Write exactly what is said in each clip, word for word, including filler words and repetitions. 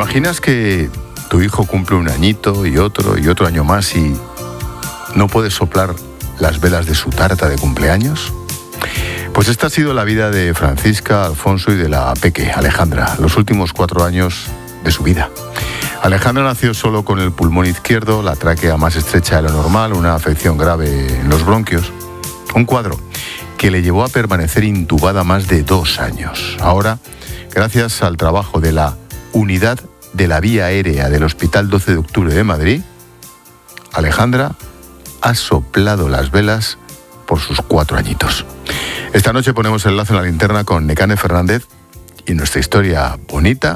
imaginas que tu hijo cumple un añito y otro y otro año más y no puedes soplar las velas de su tarta de cumpleaños? Pues esta ha sido la vida de Francisca, Alfonso y de la peque, Alejandra, los últimos cuatro años de su vida. Alejandra nació solo con el pulmón izquierdo, la tráquea más estrecha de lo normal, una afección grave en los bronquios. Un cuadro que le llevó a permanecer intubada más de dos años. Ahora, gracias al trabajo de la Unidad de la Vía Aérea del Hospital doce de octubre de Madrid, Alejandra ha soplado las velas por sus cuatro añitos. Esta noche ponemos el lazo en la linterna con Nekane Fernández y nuestra historia bonita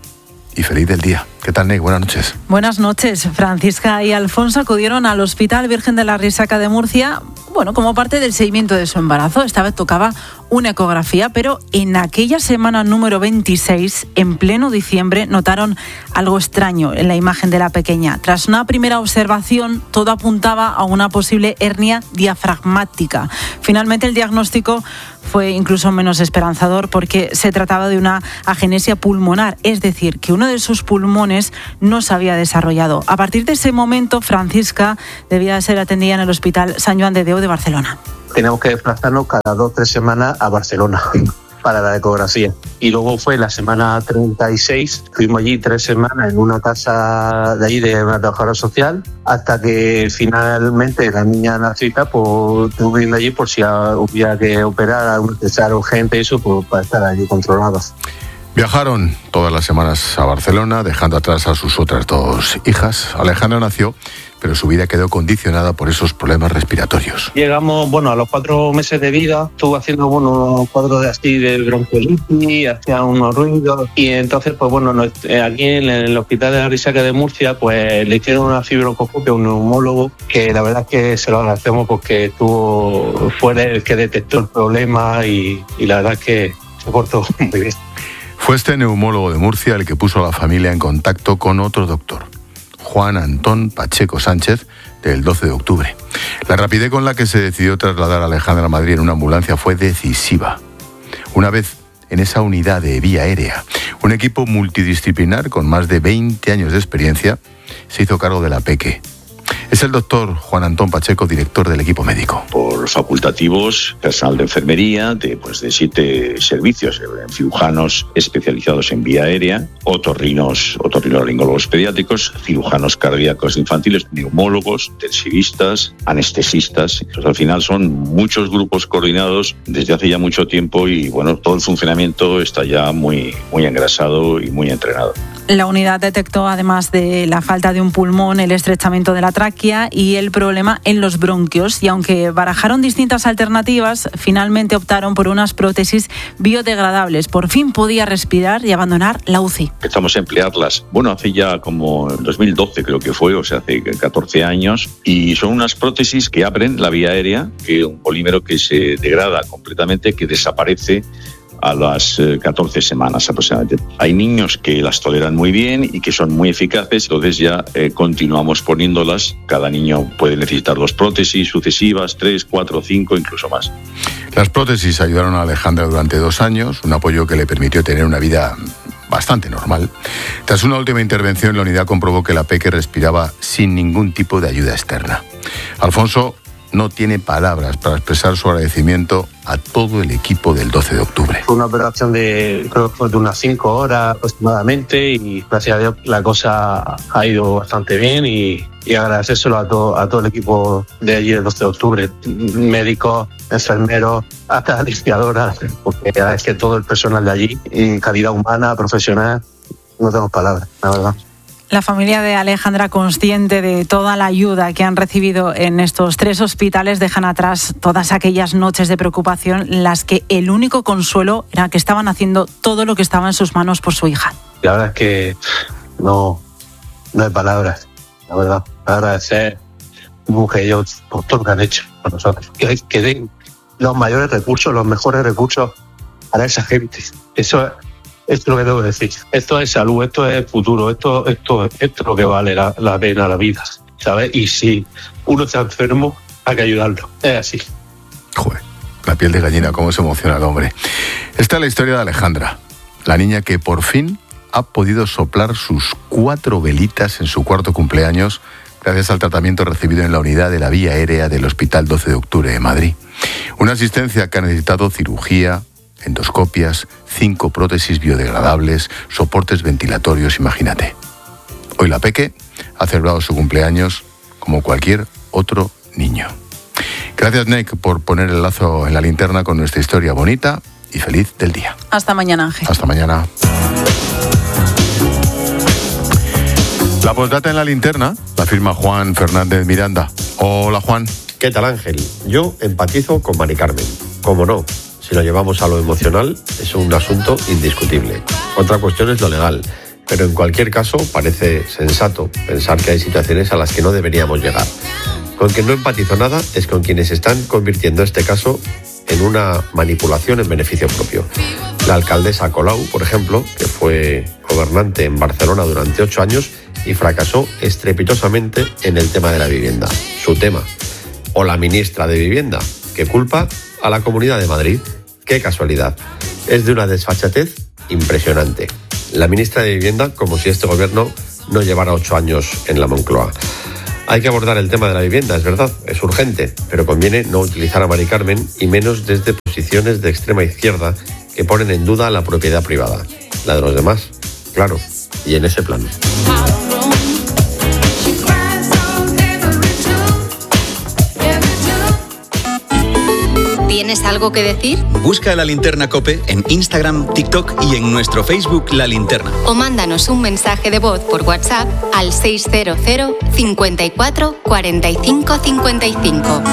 y feliz del día. ¿Qué tal, Ney? Buenas noches. Buenas noches. Francisca y Alfonso acudieron al Hospital Virgen de la Risaca de Murcia, bueno, como parte del seguimiento de su embarazo. Esta vez tocaba una ecografía, pero en aquella semana número veintiséis, en pleno diciembre, notaron algo extraño en la imagen de la pequeña. Tras una primera observación, todo apuntaba a una posible hernia diafragmática. Finalmente, el diagnóstico fue incluso menos esperanzador porque se trataba de una agenesia pulmonar, es decir, que uno de sus pulmones no se había desarrollado. A partir de ese momento, Francisca debía ser atendida en el Hospital Sant Joan de Déu de Barcelona. Tenemos que desplazarnos cada dos o tres semanas a Barcelona para la ecografía. Y luego fue la semana treinta y seis, estuvimos allí tres semanas en una casa de allí de una trabajadora social, hasta que finalmente la niña nacida, pues estuve viendo allí por si hubiera que operar, algún necesario urgente, eso, pues para estar allí controlados. Viajaron todas las semanas a Barcelona, dejando atrás a sus otras dos hijas. Alejandra nació, pero su vida quedó condicionada por esos problemas respiratorios. Llegamos, bueno, a los cuatro meses de vida, estuvo haciendo, bueno, unos cuadros de así de bronquiolitis, hacía unos ruidos, y entonces, pues bueno, nos, eh, aquí en el Hospital de la Risaca de Murcia, pues le hicieron una fibroscopia, un neumólogo, que la verdad es que se lo agradecemos porque estuvo, fue el que detectó el problema y, y la verdad es que se portó muy bien. Fue este neumólogo de Murcia el que puso a la familia en contacto con otro doctor, Juan Antón Pacheco Sánchez, del doce de octubre. La rapidez con la que se decidió trasladar a Alejandra a Madrid en una ambulancia fue decisiva. Una vez en esa unidad de vía aérea, un equipo multidisciplinar con más de veinte años de experiencia se hizo cargo de la peque. Es el doctor Juan Antón Pacheco, director del equipo médico. Por facultativos, personal de enfermería, de, pues, de siete servicios, cirujanos especializados en vía aérea, otorrinos, otorrinolaringólogos pediátricos, cirujanos cardíacos infantiles, neumólogos, intensivistas, anestesistas. Entonces, al final son muchos grupos coordinados desde hace ya mucho tiempo y bueno, todo el funcionamiento está ya muy, muy engrasado y muy entrenado. La unidad detectó, además de la falta de un pulmón, el estrechamiento de la tráquea y el problema en los bronquios. Y aunque barajaron distintas alternativas, finalmente optaron por unas prótesis biodegradables. Por fin podía respirar y abandonar la U C I. Empezamos a emplearlas, bueno, hace ya como en dos mil doce creo que fue, o sea, hace catorce años. Y son unas prótesis que abren la vía aérea, que es un polímero que se degrada completamente, que desaparece a las catorce semanas aproximadamente. Hay niños que las toleran muy bien y que son muy eficaces, entonces ya eh, continuamos poniéndolas. Cada niño puede necesitar dos prótesis sucesivas, tres, cuatro, cinco, incluso más. Las prótesis ayudaron a Alejandra durante dos años, un apoyo que le permitió tener una vida bastante normal. Tras una última intervención, la unidad comprobó que la peque respiraba sin ningún tipo de ayuda externa. Alfonso no tiene palabras para expresar su agradecimiento a todo el equipo del doce de octubre. Fue una operación de, creo que fue de unas cinco horas aproximadamente y gracias a Dios la cosa ha ido bastante bien y, y agradecérselo a todo, a todo el equipo de allí del doce de octubre, médicos, enfermeros, hasta limpiadoras, porque es que todo el personal de allí, en calidad humana, profesional, no tengo palabras, la verdad. La familia de Alejandra, consciente de toda la ayuda que han recibido en estos tres hospitales, dejan atrás todas aquellas noches de preocupación en las que el único consuelo era que estaban haciendo todo lo que estaba en sus manos por su hija. La verdad es que no, no hay palabras, la verdad. Agradecer que ellos por todo lo que han hecho por nosotros. Que, que den los mayores recursos, los mejores recursos para esa gente. Eso es... Esto es lo que debo decir. Esto es salud, esto es futuro, esto, esto, esto es lo que vale la, la pena, la vida, ¿sabes? Y si uno está enfermo, hay que ayudarlo. Es así. Joder, la piel de gallina, cómo se emociona el hombre. Esta es la historia de Alejandra, la niña que por fin ha podido soplar sus cuatro velitas en su cuarto cumpleaños gracias al tratamiento recibido en la unidad de la vía aérea del Hospital doce de octubre de Madrid. Una asistencia que ha necesitado cirugía, endoscopias, cinco prótesis biodegradables, soportes ventilatorios, imagínate. Hoy la Peque ha celebrado su cumpleaños como cualquier otro niño. Gracias, Nek, por poner el lazo en la linterna con nuestra historia bonita y feliz del día. Hasta mañana, Ángel. Hasta mañana. La postdata en la linterna la firma Juan Fernández Miranda. Hola, Juan. ¿Qué tal, Ángel? Yo empatizo con Mari Carmen. Cómo no, si lo llevamos a lo emocional, es un asunto indiscutible. Otra cuestión es lo legal, pero en cualquier caso parece sensato pensar que hay situaciones a las que no deberíamos llegar. Con quien no empatizo nada es con quienes están convirtiendo este caso en una manipulación en beneficio propio. La alcaldesa Colau, por ejemplo, que fue gobernante en Barcelona durante ocho años y fracasó estrepitosamente en el tema de la vivienda, su tema. O la ministra de Vivienda, que culpa a la Comunidad de Madrid. ¡Qué casualidad! Es de una desfachatez impresionante. La ministra de Vivienda, como si este gobierno no llevara ocho años en la Moncloa. Hay que abordar el tema de la vivienda, es verdad, es urgente, pero conviene no utilizar a Mari Carmen y menos desde posiciones de extrema izquierda que ponen en duda la propiedad privada, la de los demás, claro, y en ese plan. ¿Tienes algo que decir? Busca La Linterna COPE en Instagram, TikTok y en nuestro Facebook La Linterna. O mándanos un mensaje de voz por WhatsApp al seis cero cero, cincuenta y cuatro, cuarenta y cinco, cincuenta y cinco.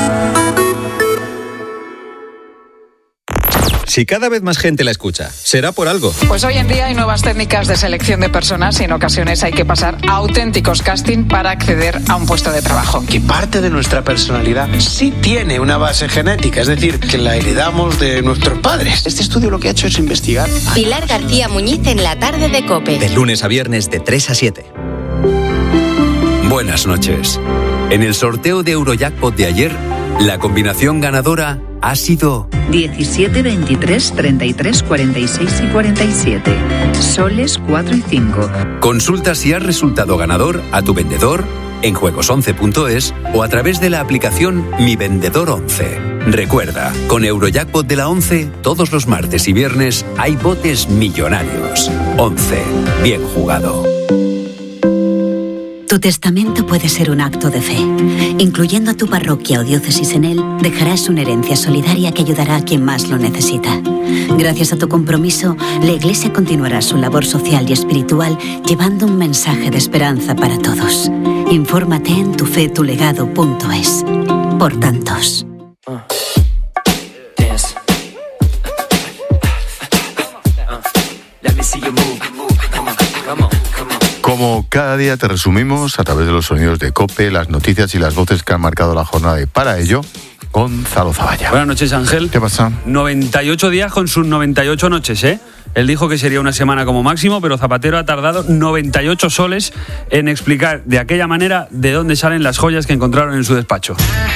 Si cada vez más gente la escucha, será por algo. Pues hoy en día hay nuevas técnicas de selección de personas y en ocasiones hay que pasar a auténticos casting para acceder a un puesto de trabajo. Que parte de nuestra personalidad sí tiene una base genética, es decir, que la heredamos de nuestros padres. Este estudio lo que ha hecho es investigar. Pilar García Muñiz en la tarde de COPE. De lunes a viernes de tres a siete. Buenas noches. En el sorteo de Eurojackpot de ayer, la combinación ganadora ha sido diecisiete, veintitrés, treinta y tres, cuarenta y seis y cuarenta y siete. Soles cuatro y cinco. Consulta si has resultado ganador a tu vendedor en juegos once punto es o a través de la aplicación Mi Vendedor once. Recuerda, con Eurojackpot de la once, todos los martes y viernes hay botes millonarios. once. Bien jugado. Tu testamento puede ser un acto de fe. Incluyendo a tu parroquia o diócesis en él, dejarás una herencia solidaria que ayudará a quien más lo necesita. Gracias a tu compromiso, la Iglesia continuará su labor social y espiritual llevando un mensaje de esperanza para todos. Infórmate en tu fe tu legado punto es. Por tantos. Como cada día te resumimos a través de los sonidos de COPE, las noticias y las voces que han marcado la jornada. Y para ello, Gonzalo Zavalla. Buenas noches, Ángel. ¿Qué pasa? noventa y ocho días con sus noventa y ocho noches, ¿eh? Él dijo que sería una semana como máximo, pero Zapatero ha tardado noventa y ocho soles en explicar de aquella manera de dónde salen las joyas que encontraron en su despacho.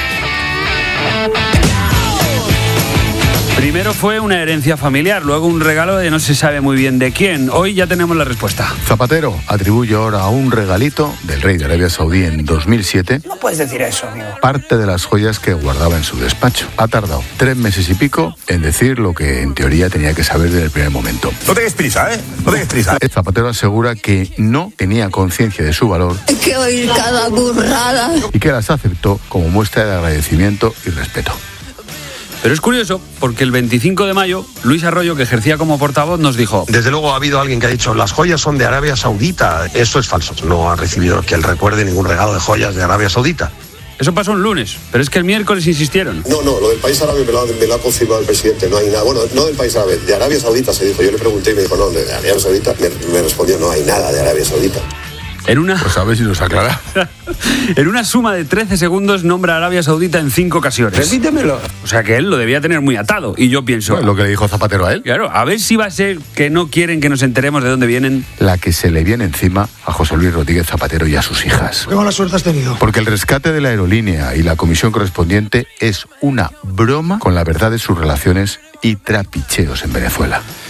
Primero fue una herencia familiar, luego un regalo de no se sabe muy bien de quién. Hoy ya tenemos la respuesta. Zapatero atribuye ahora a un regalito del rey de Arabia Saudí en dos mil siete. No puedes decir eso, amigo. Parte de las joyas que guardaba en su despacho. Ha tardado tres meses y pico en decir lo que en teoría tenía que saber desde el primer momento. No tengas prisa, ¿eh? No tengas prisa. Zapatero asegura que no tenía conciencia de su valor. Hay que oír cada burrada. Y que las aceptó como muestra de agradecimiento y respeto. Pero es curioso, porque el veinticinco de mayo, Luis Arroyo, que ejercía como portavoz, nos dijo... Desde luego ha habido alguien que ha dicho, las joyas son de Arabia Saudita. Eso es falso. No ha recibido que él recuerde ningún regalo de joyas de Arabia Saudita. Eso pasó un lunes, pero es que el miércoles insistieron. No, no, lo del país árabe me lo, ha, me lo ha confirmado el presidente, no hay nada. Bueno, no del país árabe, de Arabia Saudita se dijo. Yo le pregunté y me dijo, no, de Arabia Saudita. Me, me respondió, no hay nada de Arabia Saudita. En una... Pues a ver si nos aclara. En una suma de trece segundos nombra a Arabia Saudita en cinco ocasiones. Repítemelo. O sea que él lo debía tener muy atado. Y yo pienso... Bueno, lo que le dijo Zapatero a él. Claro, a ver si va a ser que no quieren que nos enteremos de dónde vienen. La que se le viene encima a José Luis Rodríguez Zapatero y a sus hijas. Qué mala suerte has tenido. Porque el rescate de la aerolínea y la comisión correspondiente es una broma con la verdad de sus relaciones y trapicheos en Venezuela.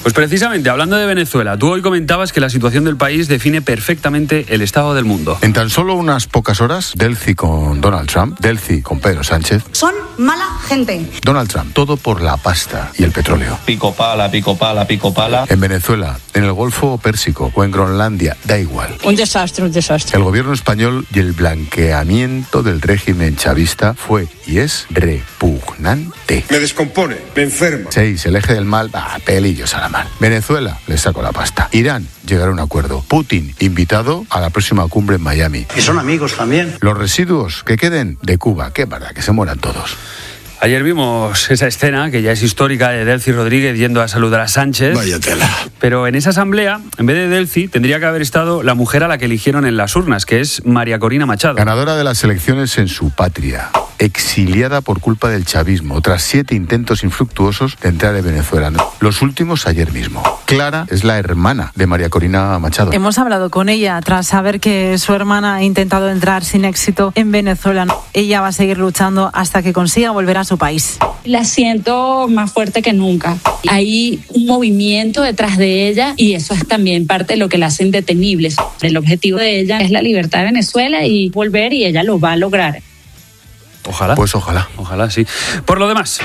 Pues precisamente, hablando de Venezuela, tú hoy comentabas que la situación del país define perfectamente el estado del mundo. En tan solo unas pocas horas, Delcy con Donald Trump, Delcy con Pedro Sánchez. Son mala gente. Donald Trump, todo por la pasta y el petróleo. Pico pala, pico pala, pico pala. En Venezuela, en el Golfo Pérsico o en Groenlandia, da igual. Un desastre, un desastre. El gobierno español y el blanqueamiento del régimen chavista fue y es repugnante. Me descompone, me enferma. Seis, el eje del mal, ah, pelillos a la mar. Venezuela, le saco la pasta. Irán, llegará a un acuerdo. Putin, invitado a la próxima cumbre en Miami. Y son amigos también. Los residuos que queden de Cuba, qué verdad, que se mueran todos. Ayer vimos esa escena, que ya es histórica, de Delcy Rodríguez yendo a saludar a Sánchez. Vaya tela. Pero en esa asamblea, en vez de Delcy, tendría que haber estado la mujer a la que eligieron en las urnas, que es María Corina Machado. Ganadora de las elecciones en su patria. Exiliada por culpa del chavismo, tras siete intentos infructuosos de entrar en Venezuela. Los últimos ayer mismo. Clara es la hermana de María Corina Machado. Hemos hablado con ella tras saber que su hermana ha intentado entrar sin éxito en Venezuela. Ella va a seguir luchando hasta que consiga volver a su país. La siento más fuerte que nunca. Hay un movimiento detrás de ella y eso es también parte de lo que la hace indetenible. El objetivo de ella es la libertad de Venezuela y volver, y ella lo va a lograr. Ojalá. Pues ojalá. Ojalá, sí. Por lo demás,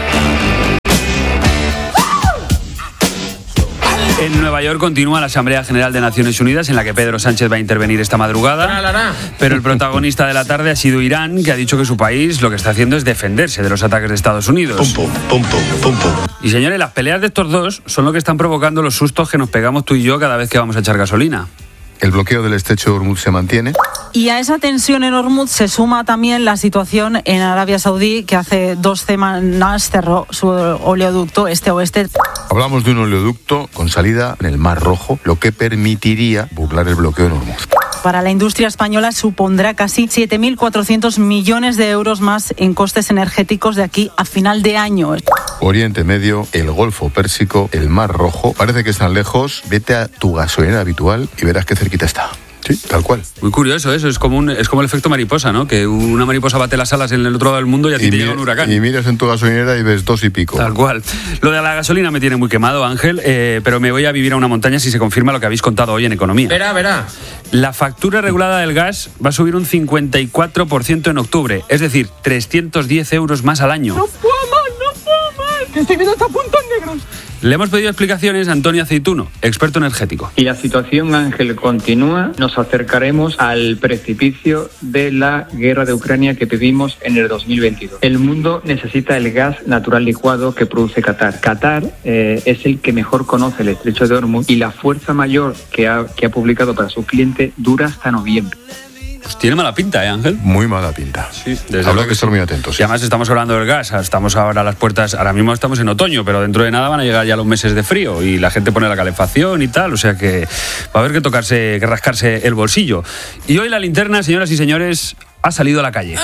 en Nueva York continúa la Asamblea General de Naciones Unidas, en la que Pedro Sánchez va a intervenir esta madrugada. Pero el protagonista de la tarde ha sido Irán, que ha dicho que su país lo que está haciendo es defenderse de los ataques de Estados Unidos. Pum, pum, pum, pum, pum, pum. Y señores, las peleas de estos dos son lo que están provocando los sustos que nos pegamos tú y yo cada vez que vamos a echar gasolina. El bloqueo del estrecho de Hormuz se mantiene. Y a esa tensión en Hormuz se suma también la situación en Arabia Saudí, que hace dos semanas cerró su oleoducto este-oeste. Hablamos de un oleoducto con salida en el Mar Rojo, lo que permitiría burlar el bloqueo en Hormuz. Para la industria española supondrá casi siete mil cuatrocientos millones de euros más en costes energéticos de aquí a final de año. Oriente Medio, el Golfo Pérsico, el Mar Rojo. Parece que están lejos. Vete a tu gasolinera habitual y verás qué cerquita está. Sí, tal cual. Muy curioso eso, es como un, es como el efecto mariposa, ¿no? Que una mariposa bate las alas en el otro lado del mundo y a ti y te mira, llega un huracán. Y miras en tu gasolinera y ves dos y pico. Tal cual. Lo de la gasolina me tiene muy quemado, Ángel, eh, pero me voy a vivir a una montaña si se confirma lo que habéis contado hoy en Economía. Verá, verá. La factura regulada del gas va a subir un cincuenta y cuatro por ciento en octubre, es decir, trescientos diez euros más al año. No puedo más, no puedo más, que estoy viendo hasta puntos negros. Le hemos pedido explicaciones a Antonio Aceituno, experto energético. Y la situación, Ángel, continúa. Nos acercaremos al precipicio de la guerra de Ucrania que tuvimos en el dos mil veintidós. El mundo necesita el gas natural licuado que produce Qatar. Qatar eh, es el que mejor conoce el estrecho de Hormuz y la fuerza mayor que ha, que ha publicado para su cliente dura hasta noviembre. Pues tiene mala pinta, ¿eh, Ángel? Muy mala pinta. Sí, desde Habrá que estar muy atentos. Sí. Y además estamos hablando del gas, estamos ahora a las puertas, ahora mismo estamos en otoño, pero dentro de nada van a llegar ya los meses de frío y la gente pone la calefacción y tal, o sea que va a haber que tocarse, que rascarse el bolsillo. Y hoy la linterna, señoras y señores, ha salido a la calle.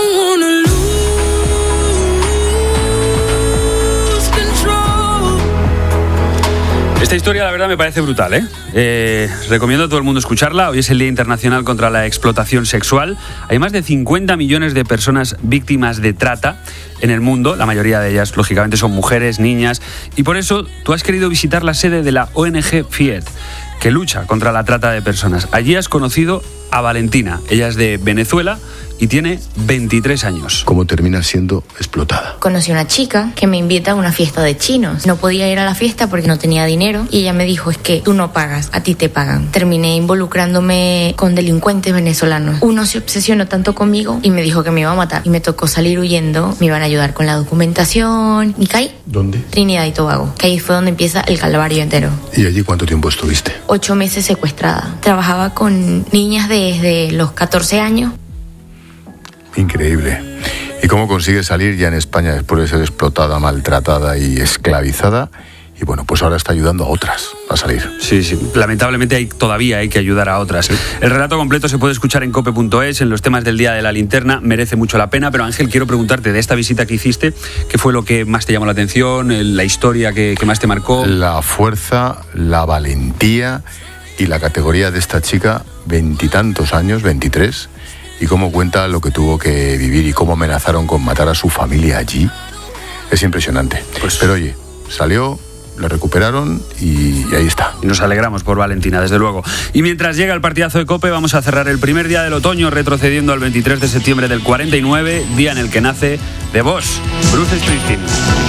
Esta historia, la verdad, me parece brutal, ¿eh? ¿eh? Recomiendo a todo el mundo escucharla. Hoy es el Día Internacional contra la Explotación Sexual. Hay más de cincuenta millones de personas víctimas de trata en el mundo. La mayoría de ellas, lógicamente, son mujeres, niñas. Y por eso tú has querido visitar la sede de la O N G FIET, que lucha contra la trata de personas. Allí has conocido a Valentina. Ella es de Venezuela y tiene veintitrés años. ¿Cómo termina siendo explotada? Conocí a una chica que me invita a una fiesta de chinos. No podía ir a la fiesta porque no tenía dinero y ella me dijo, es que tú no pagas, a ti te pagan. Terminé involucrándome con delincuentes venezolanos. Uno se obsesionó tanto conmigo y me dijo que me iba a matar y me tocó salir huyendo. Me iban a ayudar con la documentación y caí. ¿Dónde? Trinidad y Tobago, que ahí fue donde empieza el calvario entero. ¿Y allí cuánto tiempo estuviste? Ocho meses secuestrada. Trabajaba con niñas desde los catorce años. Increíble. ¿Y cómo consigue salir ya en España después de ser explotada, maltratada y esclavizada? Y bueno, pues ahora está ayudando a otras a salir. Sí, sí. Lamentablemente hay, todavía hay que ayudar a otras. El relato completo se puede escuchar en cope punto es, en los temas del Día de la Linterna. Merece mucho la pena. Pero Ángel, quiero preguntarte de esta visita que hiciste, ¿qué fue lo que más te llamó la atención? ¿La historia que, que más te marcó? La fuerza, la valentía y la categoría de esta chica, veintitantos años, veintitrés, y cómo cuenta lo que tuvo que vivir y cómo amenazaron con matar a su familia allí. Es impresionante. Pues, pero oye, salió le recuperaron y, y ahí está. Y nos alegramos por Valentina, desde luego. Y mientras llega el partidazo de COPE, vamos a cerrar el primer día del otoño retrocediendo al veintitrés de septiembre del cuarenta y nueve, día en el que nace The Boss, Bruce Springsteen.